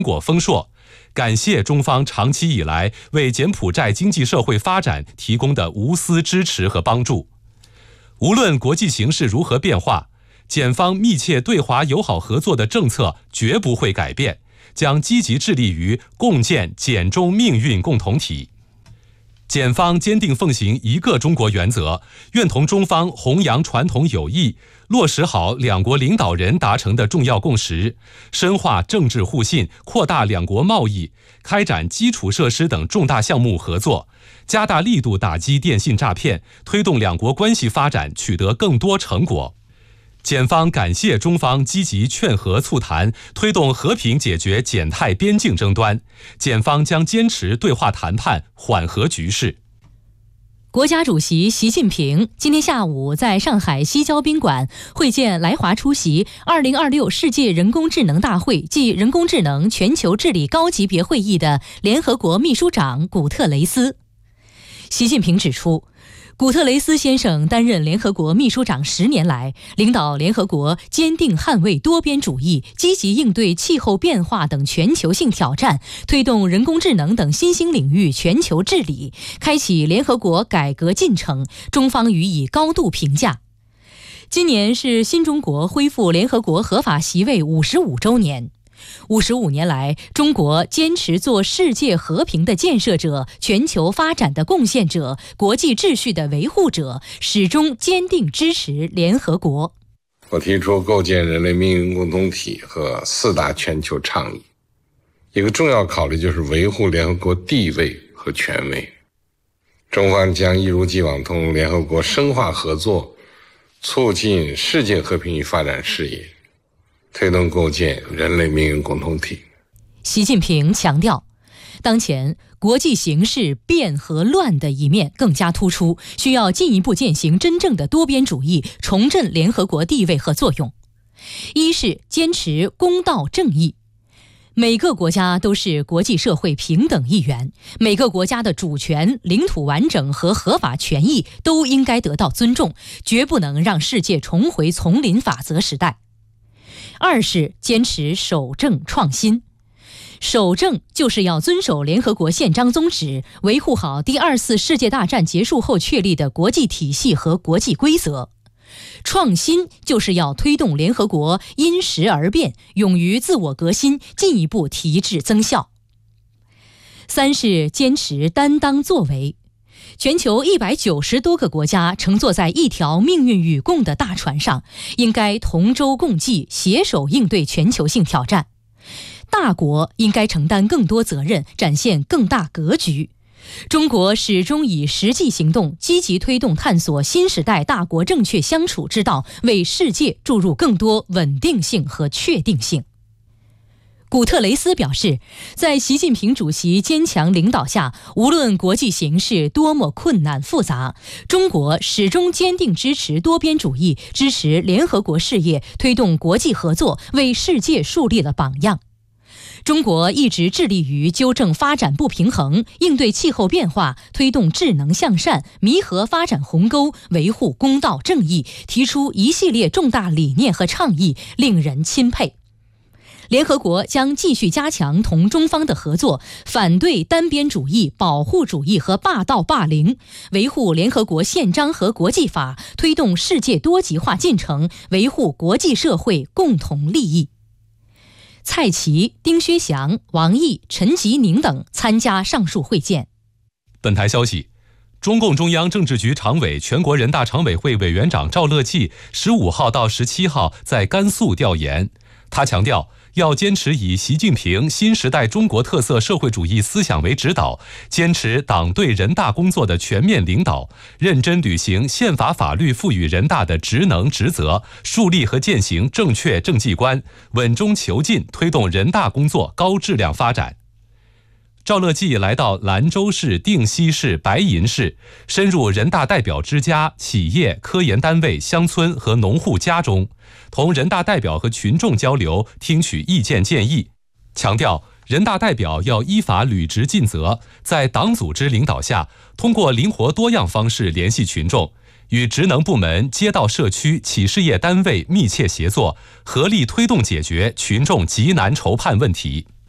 果丰硕，感谢中方长期以来为柬埔寨经济社会发展提供的无私支持和帮助。无论国际形势如何变化，柬方密切对华友好合作的政策绝不会改变，将积极致力于共建柬中命运共同体。柬方坚定奉行一个中国原则，愿同中方弘扬传统友谊，落实好两国领导人达成的重要共识，深化政治互信，扩大两国贸易，开展基础设施等重大项目合作，加大力度打击电信诈骗，推动两国关系发展取得更多成果。柬方感谢中方积极劝和促谈，推动和平解决柬泰边境争端，柬方将坚持对话谈判，缓和局势。 国家主席习近平今天下午在上海西郊宾馆会见来华出席2026世界人工智能大会暨人工智能全球治理高级别会议的联合国秘书长古特雷斯。习近平指出，古特雷斯先生担任联合国秘书长10年来，领导联合国坚定捍卫多边主义，积极应对气候变化等全球性挑战，推动人工智能等新兴领域全球治理，开启联合国改革进程，中方予以高度评价。今年是新中国恢复联合国合法席位55周年。55年来，中国坚持做世界和平的建设者、全球发展的贡献者、国际秩序的维护者，始终坚定支持联合国。 我提出构建人类命运共同体和4大全球倡议，一个重要考虑就是维护联合国地位和权威。中方将一如既往同联合国深化合作，促进世界和平与发展事业，推动构建人类命运共同体。 习近平强调，当前国际形势变和乱的一面更加突出，需要进一步践行真正的多边主义，重振联合国地位和作用。一是坚持公道正义，每个国家都是国际社会平等一员，每个国家的主权、领土完整和合法权益都应该得到尊重，绝不能让世界重回丛林法则时代。二是坚持守正创新，守正就是要遵守联合国宪章宗旨，维护好第2次世界大战结束后确立的国际体系和国际规则。创新就是要推动联合国因时而变，勇于自我革新，进一步提质增效。三是坚持担当作为，全球190多个国家乘坐在一条命运与共的大船上，应该同舟共济，携手应对全球性挑战。大国应该承担更多责任，展现更大格局。中国始终以实际行动积极推动探索新时代大国正确相处之道，为世界注入更多稳定性和确定性。古特雷斯表示，在习近平主席坚强领导下，无论国际形势多么困难复杂，中国始终坚定支持多边主义，支持联合国事业，推动国际合作，为世界树立了榜样。中国一直致力于纠正发展不平衡，应对气候变化，推动智能向善，弥合发展鸿沟，维护公道正义，提出一系列重大理念和倡议，令人钦佩。联合国将继续加强同中方的合作，反对单边主义、保护主义和霸道霸凌，维护联合国宪章和国际法，推动世界多极化进程，维护国际社会共同利益。蔡奇、丁薛祥、王毅、陈吉宁等参加上述会见。 本台消息，中共中央政治局常委、全国人大常委会委员长赵乐际15号到17号在甘肃调研。他强调，要坚持以习近平新时代中国特色社会主义思想为指导，坚持党对人大工作的全面领导，认真履行宪法法律赋予人大的职能职责，树立和践行正确政绩观，稳中求进，推动人大工作高质量发展。赵乐际来到兰州市定西市白银市，深入人大代表之家、企业、科研单位、乡村和农户家中，同人大代表和群众交流，听取意见建议，强调人大代表要依法履职尽责，在党组织领导下，通过灵活多样方式联系群众，与职能部门、街道社区、企事业单位密切协作，合力推动解决群众急难愁盼问题。